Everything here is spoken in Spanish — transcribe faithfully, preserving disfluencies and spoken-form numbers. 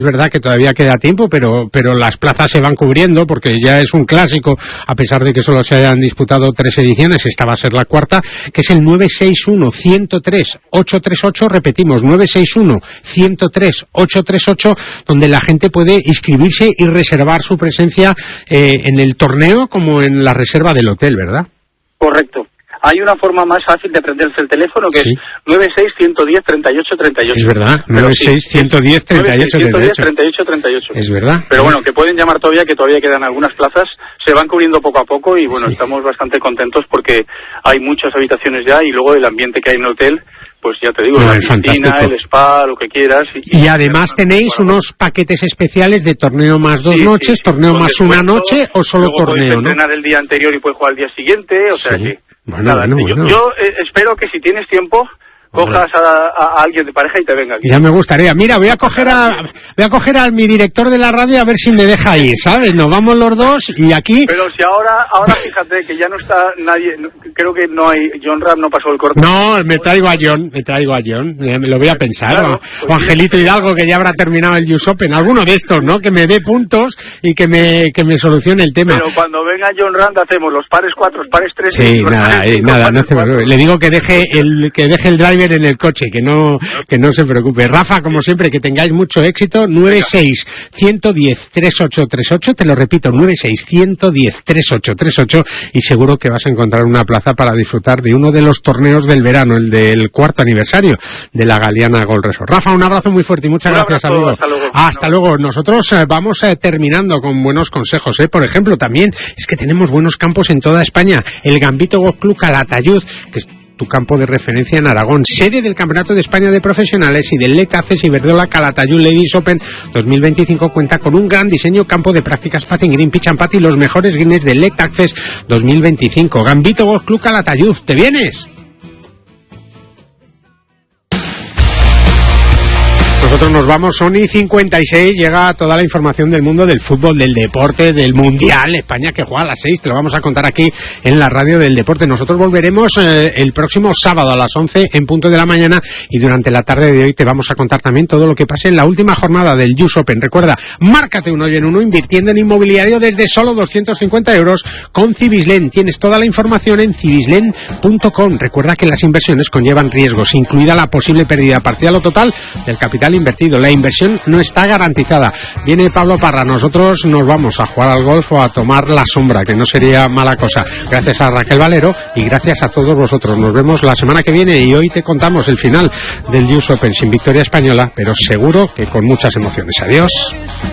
Es verdad que todavía queda tiempo, pero pero las plazas se van cubriendo porque ya es un clásico, a pesar de que solo se hayan disputado tres ediciones, esta va a ser la cuarta, que es el nueve seis uno, uno cero tres, ocho tres ocho, repetimos, nueve seis uno, uno cero tres, ocho tres ocho, donde la gente puede inscribirse y reservar su presencia eh, en el torneo como en la reserva del hotel, ¿verdad? Correcto. Hay una forma más fácil de prenderse el teléfono que sí. Es nueve seis uno uno cero, treinta y ocho treinta y ocho. Es verdad, nueve seis uno cero, treinta y ocho treinta y ocho. treinta y ocho. Es verdad. Pero bueno, que pueden llamar todavía, que todavía quedan algunas plazas, se van cubriendo poco a poco y bueno, sí. Estamos bastante contentos porque hay muchas habitaciones ya y luego el ambiente que hay en el hotel, pues ya te digo, no, la piscina, el spa, lo que quieras. Y, y además tenéis unos paquetes especiales de torneo más dos sí, noches, sí, torneo más una noche o solo luego torneo, puedes ¿no? entrenar el día anterior y puedes jugar al día siguiente, o sea, sí. sí. Bueno, Nada, bueno, yo, bueno. yo eh, espero que si tienes tiempo cojas a, a, a alguien de pareja y te venga aquí. Ya me gustaría. Mira, voy a coger a voy a coger a mi director de la radio a ver si me deja ir, ¿sabes? Nos vamos los dos y aquí... Pero si ahora, ahora fíjate que ya no está nadie, creo que no hay, John Ram no pasó el corte. No, me traigo a John, me traigo a John, me lo voy a pensar. Claro, o, pues o Angelito sí. Hidalgo, que ya habrá terminado el U S Open, alguno de estos, ¿no? Que me dé puntos y que me que me solucione el tema. Pero cuando venga John Ram hacemos los pares cuatro, los pares tres... Sí, nada, eh, nada, no te preocupes. Le digo que deje el que deje el driver en el coche, que no que no se preocupe. Rafa, como siempre, que tengáis mucho éxito. nueve seis uno uno cero, tres ocho tres ocho, te lo repito, nueve seis uno uno cero, tres ocho tres ocho, y seguro que vas a encontrar una plaza para disfrutar de uno de los torneos del verano, el del cuarto aniversario de la Galiana Golf Resort. Rafa, un abrazo muy fuerte y muchas un gracias, abrazo, amigo. Hasta luego. Hasta no. luego. Nosotros eh, vamos eh, terminando con buenos consejos, ¿eh? Por ejemplo, también es que tenemos buenos campos en toda España. El Gambito Golf Club Calatayud, que es tu campo de referencia en Aragón, sede del Campeonato de España de Profesionales y del L E C Access Iberdrola Calatayud Ladies Open dos mil veinticinco, cuenta con un gran diseño, campo de prácticas, putting green, pitch and putt y los mejores greens del L E C Access dos mil veinticinco. Gambito Golf Club Calatayud, ¿te vienes? Nosotros nos vamos, son y cincuenta y seis, llega toda la información del mundo del fútbol, del deporte, del Mundial, España que juega a las seis, te lo vamos a contar aquí en la radio del deporte. Nosotros volveremos eh, el próximo sábado a las once en punto de la mañana y durante la tarde de hoy te vamos a contar también todo lo que pase en la última jornada del U S Open. Recuerda, márcate un hoy en uno invirtiendo en inmobiliario desde solo doscientos cincuenta euros con Cibislen. Tienes toda la información en cibislen punto com. Recuerda que las inversiones conllevan riesgos, incluida la posible pérdida parcial o total del capital invertido. La inversión no está garantizada. Viene Pablo Parra, nosotros nos vamos a jugar al golf o a tomar la sombra, que no sería mala cosa. Gracias a Raquel Valero y gracias a todos vosotros. Nos vemos la semana que viene y hoy te contamos el final del U S Open sin victoria española, pero seguro que con muchas emociones. Adiós.